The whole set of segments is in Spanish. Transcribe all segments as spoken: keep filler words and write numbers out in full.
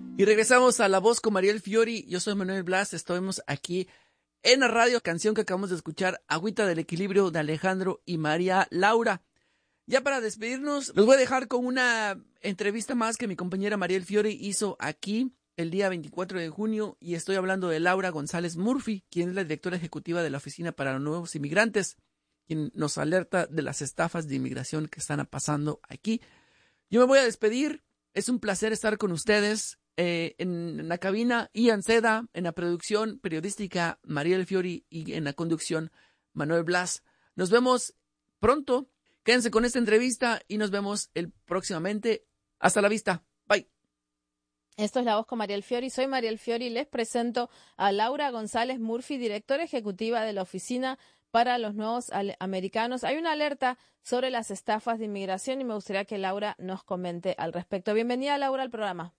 Y regresamos a La Voz con Mariel Fiori. Yo soy Manuel Blas. Estamos aquí en la radio. Canción que acabamos de escuchar, Agüita del Equilibrio, de Alejandro y María Laura. Ya para despedirnos, los voy a dejar con una entrevista más que mi compañera Mariel Fiori hizo aquí el día veinticuatro de junio. Y estoy hablando de Laura González Murphy, quien es la directora ejecutiva de la Oficina para los Nuevos Inmigrantes, quien nos alerta de las estafas de inmigración que están pasando aquí. Yo me voy a despedir. Es un placer estar con ustedes. Eh, en, en la cabina, Ian Seda, en la producción periodística, Mariel Fiori, y en la conducción, Manuel Blas. Nos vemos pronto. Quédense con esta entrevista y nos vemos el próximamente. Hasta la vista. Bye. Esto es La Voz con Mariel Fiori. Soy Mariel Fiori y les presento a Laura González Murphy, directora ejecutiva de la Oficina para los Nuevos Americanos. Hay una alerta sobre las estafas de inmigración y me gustaría que Laura nos comente al respecto. Bienvenida, Laura, al programa.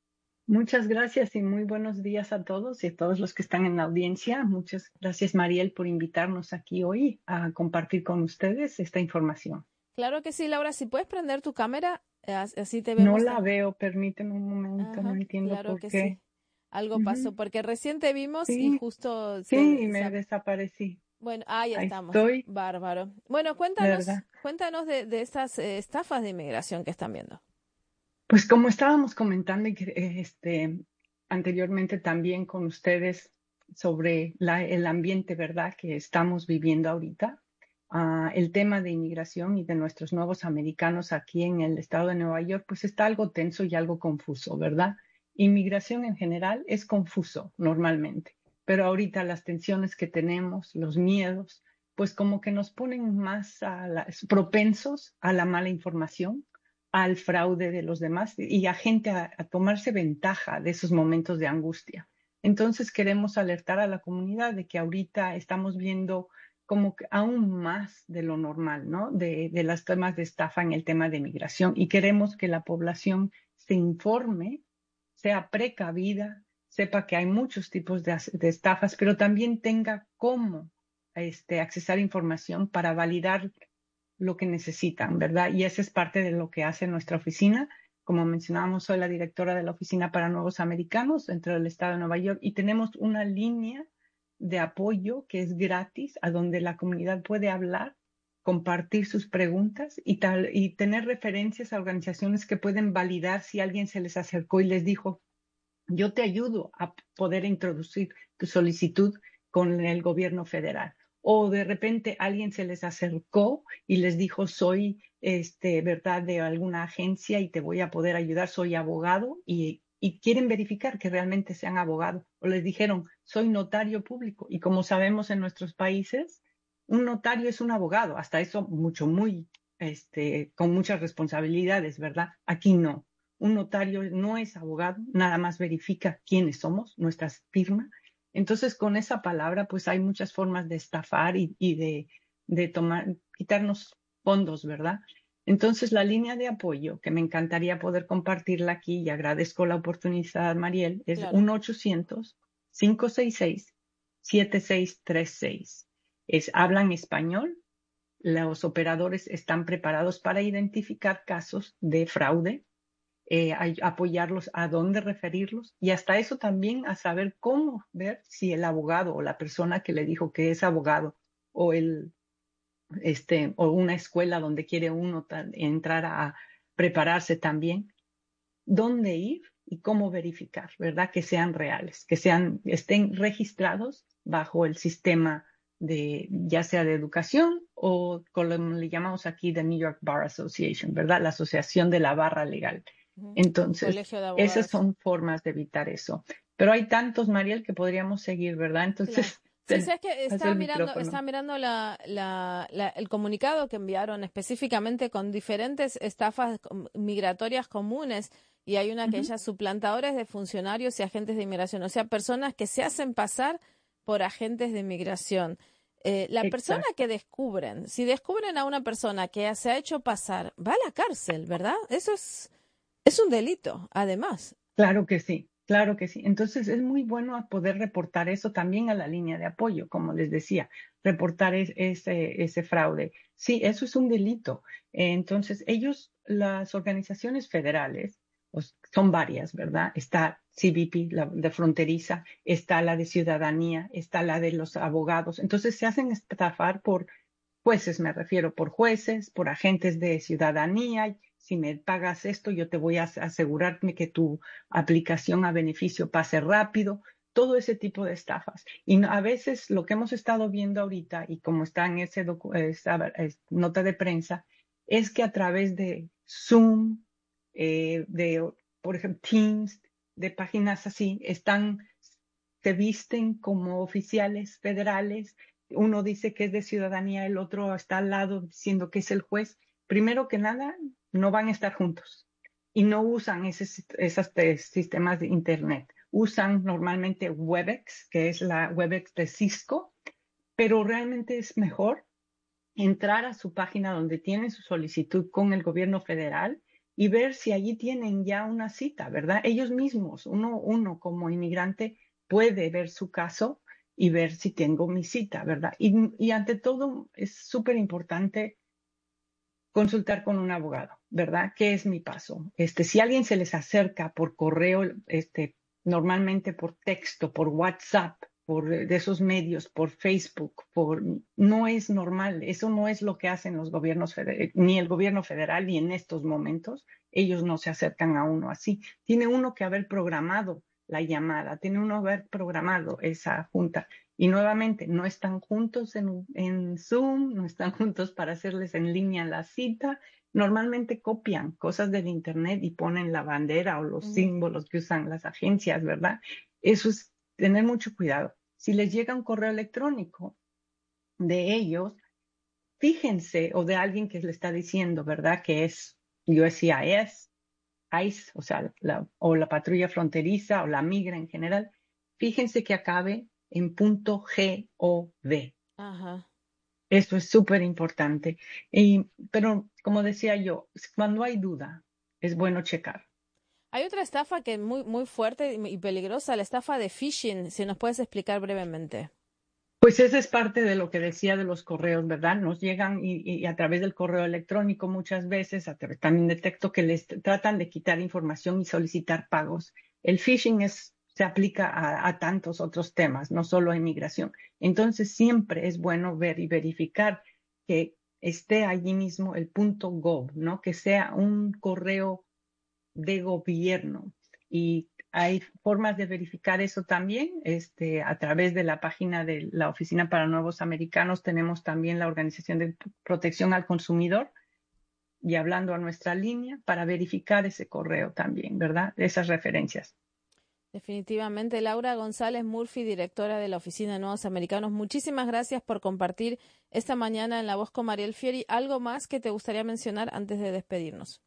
Muchas gracias y muy buenos días a todos y a todos los que están en la audiencia. Muchas gracias, Mariel, por invitarnos aquí hoy a compartir con ustedes esta información. Claro que sí, Laura. Si puedes prender tu cámara, así te vemos. No la veo, permíteme un momento, Ajá, no entiendo claro por que qué. Sí. Algo Uh-huh. pasó, porque recién te vimos sí, y justo... Sí, se, me se... desaparecí. Bueno, ahí, ahí estamos. Estoy. Bárbaro. Bueno, cuéntanos, ¿verdad? cuéntanos de, de estas eh, estafas de inmigración que están viendo. Pues como estábamos comentando este, anteriormente también con ustedes sobre la, el ambiente, ¿verdad?, que estamos viviendo ahorita, uh, el tema de inmigración y de nuestros nuevos americanos aquí en el estado de Nueva York, pues está algo tenso y algo confuso, ¿verdad? Inmigración en general es confuso normalmente, pero ahorita las tensiones que tenemos, los miedos, pues como que nos ponen más a la, propensos a la mala información, al fraude de los demás y a gente a, a tomarse ventaja de esos momentos de angustia. Entonces queremos alertar a la comunidad de que ahorita estamos viendo como que aún más de lo normal, ¿no? De, de las temas de estafa en el tema de migración y queremos que la población se informe, sea precavida, sepa que hay muchos tipos de, de estafas, pero también tenga cómo este, accesar información para validar lo que necesitan, ¿verdad? Y esa es parte de lo que hace nuestra oficina. Como mencionábamos, soy la directora de la Oficina para Nuevos Americanos dentro del estado de Nueva York y tenemos una línea de apoyo que es gratis, a donde la comunidad puede hablar, compartir sus preguntas y, tal, y tener referencias a organizaciones que pueden validar si alguien se les acercó y les dijo, yo te ayudo a poder introducir tu solicitud con el gobierno federal. O de repente alguien se les acercó y les dijo, soy, este, verdad, de alguna agencia y te voy a poder ayudar, soy abogado y, y quieren verificar que realmente sean abogados. O les dijeron, soy notario público. Y como sabemos en nuestros países, un notario es un abogado, hasta eso mucho, muy, este, con muchas responsabilidades, ¿verdad? Aquí no. Un notario no es abogado, nada más verifica quiénes somos, nuestra firma. Entonces, con esa palabra, pues hay muchas formas de estafar y, y de, de tomar, quitarnos fondos, ¿verdad? Entonces, la línea de apoyo, que me encantaría poder compartirla aquí y agradezco la oportunidad, Mariel, es Claro. uno ochocientos, cinco seis seis, siete seis tres seis. Es, hablan español, los operadores están preparados para identificar casos de fraude, Eh, a, apoyarlos, a dónde referirlos y hasta eso también a saber cómo ver si el abogado o la persona que le dijo que es abogado o, el, este, o una escuela donde quiere uno entrar a prepararse también, dónde ir y cómo verificar, ¿verdad? Que sean reales, que sean, estén registrados bajo el sistema de, ya sea de educación o como le llamamos aquí de New York Bar Association, ¿verdad? La Asociación de la Barra Legal. Entonces, esas son formas de evitar eso. Pero hay tantos, Mariel, que podríamos seguir, ¿verdad? Entonces, claro. Sí, sabes que está mirando, micrófono. está mirando la, la, la, el comunicado que enviaron específicamente con diferentes estafas migratorias comunes y hay una que uh-huh. ellas suplantadores de funcionarios y agentes de inmigración, o sea, personas que se hacen pasar por agentes de inmigración. Eh, la Exacto. persona que descubren, si descubren a una persona que se ha hecho pasar, va a la cárcel, ¿verdad? Eso es... Es un delito, además. Claro que sí, claro que sí. Entonces es muy bueno poder reportar eso también a la línea de apoyo, como les decía, reportar es, ese, ese fraude. Sí, eso es un delito. Entonces ellos, las organizaciones federales, pues, son varias, ¿verdad? Está C B P, la de fronteriza, está la de ciudadanía, está la de los abogados. Entonces se hacen estafar por jueces, me refiero, por jueces, por agentes de ciudadanía. Si me pagas esto, yo te voy a asegurarme que tu aplicación a beneficio pase rápido. Todo ese tipo de estafas. Y a veces lo que hemos estado viendo ahorita, y como está en ese esa nota de prensa, es que a través de Zoom, eh, de, por ejemplo, Teams, de páginas así, están, se visten como oficiales federales. Uno dice que es de ciudadanía, el otro está al lado diciendo que es el juez. Primero que nada, no van a estar juntos y no usan ese, esos sistemas de Internet. Usan normalmente Webex, que es la Webex de Cisco, pero realmente es mejor entrar a su página donde tienen su solicitud con el gobierno federal y ver si allí tienen ya una cita, ¿verdad? Ellos mismos, uno, uno como inmigrante puede ver su caso y ver si tengo mi cita, ¿verdad? Y, y ante todo es súper importante consultar con un abogado, ¿verdad? ¿Qué es mi paso? Este, si alguien se les acerca por correo, este, normalmente por texto, por WhatsApp, por de esos medios, por Facebook, por, no es normal. Eso no es lo que hacen los gobiernos, ni el gobierno federal, ni en estos momentos. Ellos no se acercan a uno así. Tiene uno que haber programado la llamada, tiene uno que haber programado esa junta. Y nuevamente, no están juntos en, en Zoom, no están juntos para hacerles en línea la cita. Normalmente copian cosas del Internet y ponen la bandera o los uh-huh. símbolos que usan las agencias, ¿verdad? Eso es tener mucho cuidado. Si les llega un correo electrónico de ellos, fíjense, o de alguien que le está diciendo, ¿verdad? Que es U S C I S, ICE, o sea, la, o la patrulla fronteriza o la migra en general, fíjense que acabe en punto .gov. Ajá. Eso es súper importante. Y, pero, como decía yo, cuando hay duda, es bueno checar. Hay otra estafa que es muy, muy fuerte y peligrosa, la estafa de phishing. Si nos puedes explicar brevemente. Pues esa es parte de lo que decía de los correos, ¿verdad? Nos llegan y, y a través del correo electrónico muchas veces, a través, también detecto que les tratan de quitar información y solicitar pagos. El phishing es, se aplica a, a tantos otros temas, no solo a inmigración. Entonces siempre es bueno ver y verificar que esté allí mismo el punto .gov, ¿no? Que sea un correo de gobierno. Y hay formas de verificar eso también. Este, a través de la página de la Oficina para Nuevos Americanos tenemos también la Organización de Protección al Consumidor y hablando a nuestra línea para verificar ese correo también, ¿verdad? Esas referencias. Definitivamente. Laura González Murphy, directora de la Oficina de Nuevos Americanos, muchísimas gracias por compartir esta mañana en La Voz con Mariel Fiori. ¿Algo más que te gustaría mencionar antes de despedirnos?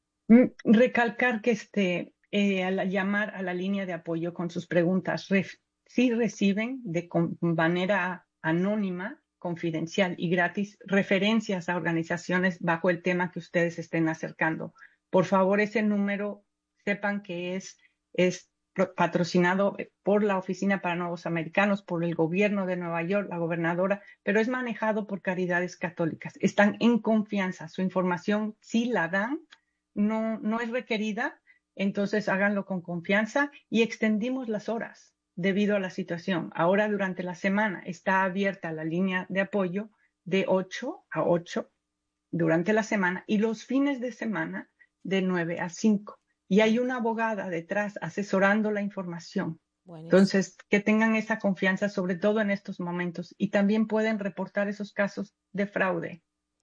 Recalcar que este, eh, al llamar a la línea de apoyo con sus preguntas, ref, sí reciben de con, manera anónima, confidencial y gratis referencias a organizaciones bajo el tema que ustedes estén acercando. Por favor, ese número sepan que es, es patrocinado por la Oficina para Nuevos Americanos, por el gobierno de Nueva York, la gobernadora, pero es manejado por Caridades Católicas. Están en confianza, su información sí la dan, no, no es requerida, entonces háganlo con confianza y extendimos las horas debido a la situación. Ahora durante la semana está abierta la línea de apoyo de ocho a ocho durante la semana y los fines de semana de nueve a cinco. Y hay una abogada detrás asesorando la información. Buenísimo. Entonces, que tengan esa confianza, sobre todo en estos momentos, y también pueden reportar esos casos de fraude.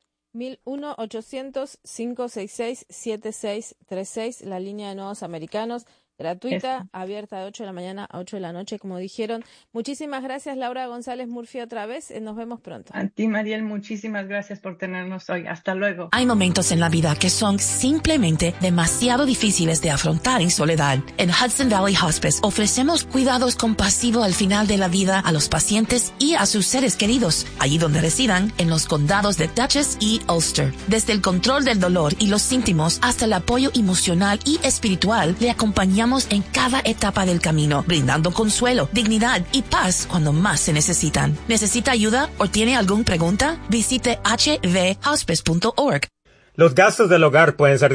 uno ochocientos, cinco seis seis, siete seis tres seis, la línea de Nuevos Americanos, gratuita, Eso. abierta de ocho de la mañana a ocho de la noche, como dijeron. Muchísimas gracias, Laura González Murphy, otra vez. Nos vemos pronto. A ti, Mariel, muchísimas gracias por tenernos hoy. Hasta luego. Hay momentos en la vida que son simplemente demasiado difíciles de afrontar en soledad. En Hudson Valley Hospice ofrecemos cuidados compasivos al final de la vida a los pacientes y a sus seres queridos, allí donde residan, en los condados de Dutchess y Ulster. Desde el control del dolor y los síntomas hasta el apoyo emocional y espiritual, le acompañamos en cada etapa del camino, brindando consuelo, dignidad y paz cuando más se necesitan. ¿Necesita ayuda o tiene alguna pregunta? Visite h v hospice punto org. Los gastos del hogar pueden ser